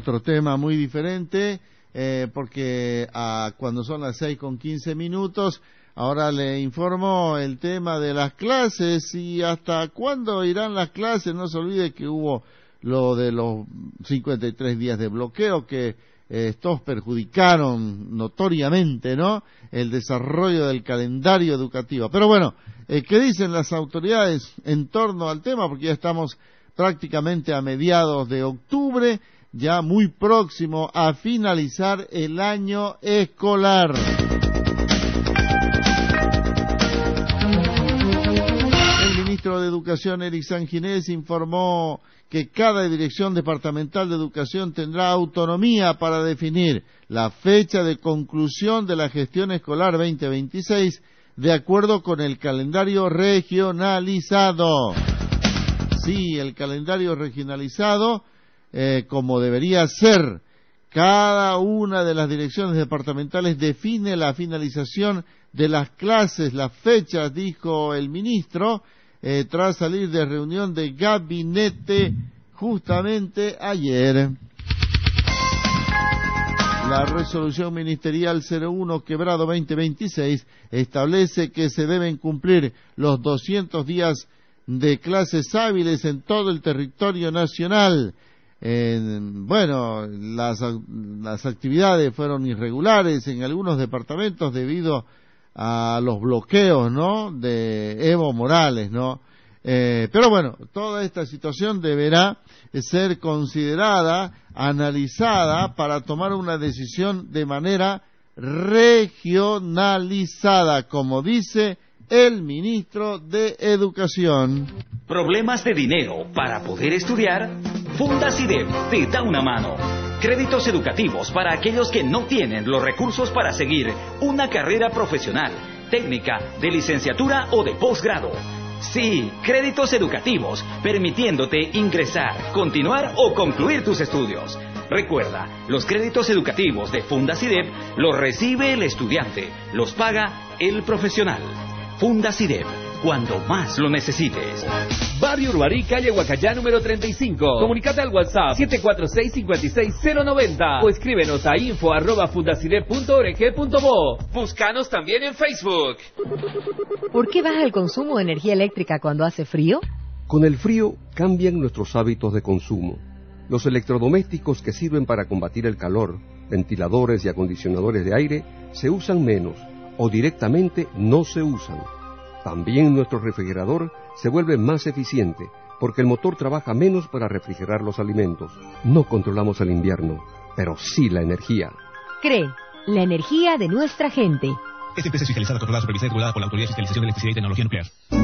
otro tema muy diferente, porque cuando son las 6:15, ahora le informo el tema de las clases y hasta cuándo irán las clases. No se olvide que hubo lo de los 53 días de bloqueo que estos perjudicaron notoriamente, ¿no?, el desarrollo del calendario educativo. Pero bueno, ¿qué dicen las autoridades en torno al tema? Porque ya estamos prácticamente a mediados de octubre, ya muy próximo a finalizar el año escolar. El ministro de Educación, Eric Sanginés, informó que cada dirección departamental de educación tendrá autonomía para definir la fecha de conclusión de la gestión escolar 2026 de acuerdo con el calendario regionalizado. Sí, el calendario regionalizado, como debería ser. Cada una de las direcciones departamentales define la finalización de las clases, las fechas, dijo el ministro, tras salir de reunión de gabinete justamente ayer. La resolución ministerial 01/2026 establece que se deben cumplir los 200 días de clases hábiles en todo el territorio nacional. Bueno, las actividades fueron irregulares en algunos departamentos debido a los bloqueos, ¿no?, de Evo Morales, ¿no? Pero bueno, toda esta situación deberá ser considerada, analizada para tomar una decisión de manera regionalizada, como dice el ministro de Educación. ¿Problemas de dinero para poder estudiar? Fundacidep te da una mano. Créditos educativos para aquellos que no tienen los recursos para seguir una carrera profesional, técnica, de licenciatura o de posgrado. Sí, créditos educativos, permitiéndote ingresar, continuar o concluir tus estudios. Recuerda, los créditos educativos de Fundacidep los recibe el estudiante, los paga el profesional. Fundacidep, cuando más lo necesites. Barrio Urbarí, calle Huacayá, número 35. Comunicate al WhatsApp 746-56090 o escríbenos a info@fundacidep.org.bo. Búscanos también en Facebook. ¿Por qué baja el consumo de energía eléctrica cuando hace frío? Con el frío cambian nuestros hábitos de consumo. Los electrodomésticos que sirven para combatir el calor, ventiladores y acondicionadores de aire, se usan menos o directamente no se usan. También nuestro refrigerador se vuelve más eficiente porque el motor trabaja menos para refrigerar los alimentos. No controlamos el invierno, pero sí la energía. CRE, la energía de nuestra gente. Esta empresa es fiscalizada, controlada, supervisada y regulada por la Autoridad de Fiscalización de Electricidad y Tecnología Nuclear.